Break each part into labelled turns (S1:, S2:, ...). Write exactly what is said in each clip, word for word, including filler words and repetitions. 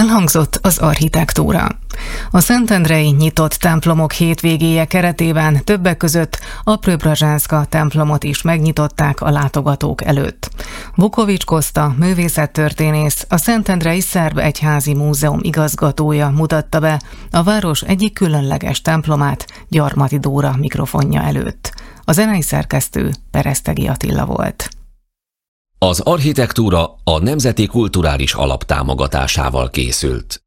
S1: Elhangzott az architektúra. A szentendrei nyitott templomok hétvégéje keretében többek között a Preobrazhenska templomot is megnyitották a látogatók előtt. Vukovics Koszta, művészettörténész, a Szentendrei Szerb Egyházi Múzeum igazgatója mutatta be a város egyik különleges templomát Gyarmati Dóra mikrofonja előtt. A zenei szerkesztő Peresztegi Attila volt.
S2: Az architektúra a Nemzeti Kulturális Alap támogatásával készült.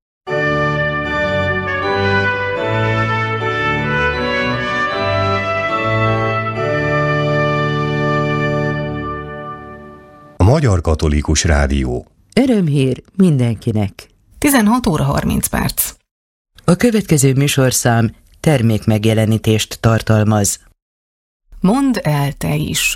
S3: A Magyar Katolikus Rádió.
S4: Örömhír mindenkinek.
S1: tizenhat óra harminc perc.
S4: A következő műsorszám termékmegjelenítést tartalmaz.
S1: Mondd el te is!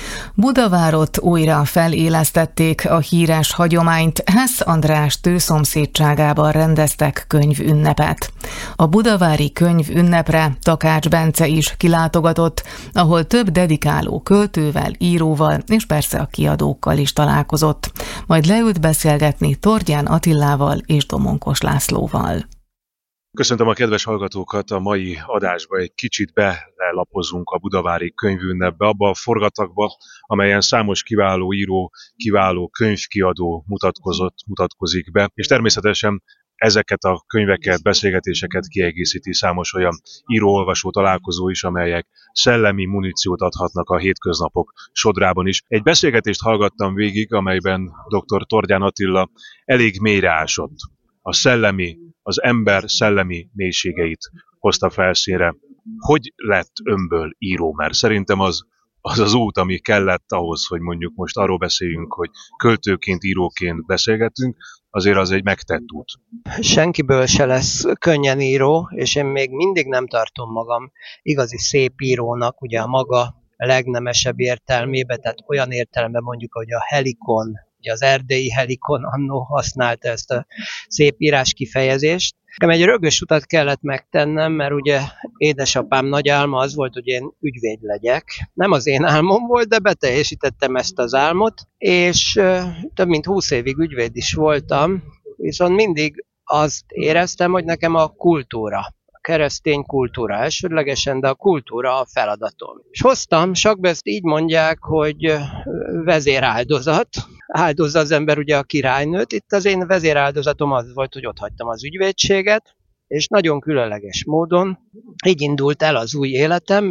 S1: Budavárot újra felélesztették, a híres hagyományt Hess András tőszomszédságában rendeztek könyvünnepet. A budavári könyvünnepre Takács Bence is kilátogatott, ahol több dedikáló költővel, íróval és persze a kiadókkal is találkozott. Majd leült beszélgetni Tordján Attilával és Domonkos Lászlóval.
S5: Köszöntöm a kedves hallgatókat, a mai adásba egy kicsit belelapozunk a budavári könyvünnepbe, abba a forgatagba, amelyen számos kiváló író, kiváló könyvkiadó mutatkozott, mutatkozik be, és természetesen ezeket a könyveket, beszélgetéseket kiegészíti számos olyan író-olvasó találkozó is, amelyek szellemi muníciót adhatnak a hétköznapok sodrában is. Egy beszélgetést hallgattam végig, amelyben dr. Tordján Attila elég mélyre ásott. A szellemi, az ember szellemi mélységeit hozta felszínre. Hogy lett önből író? Mert szerintem az, az az út, ami kellett ahhoz, hogy mondjuk most arról beszéljünk, hogy költőként, íróként beszélgetünk, azért az egy megtett út.
S6: Senkiből se lesz könnyen író, és én még mindig nem tartom magam igazi szép írónak, ugye a maga legnemesebb értelmébe, tehát olyan értelemben mondjuk, hogy a Helikon, ugye az erdélyi Helikon annó használta ezt a szép írás kifejezést. Nekem egy rögös utat kellett megtennem, mert ugye édesapám nagy álma az volt, hogy én ügyvéd legyek. Nem az én álmom volt, de beteljesítettem ezt az álmot, és több mint húsz évig ügyvéd is voltam, viszont mindig azt éreztem, hogy nekem a kultúra, a keresztény kultúra elsődlegesen, de a kultúra a feladatom. És hoztam, sakba ezt így mondják, hogy vezéráldozat, áldozza az ember ugye a királynőt. Itt az én vezéráldozatom az volt, hogy ott hagytam az ügyvédséget, és nagyon különleges módon így indult el az új életem.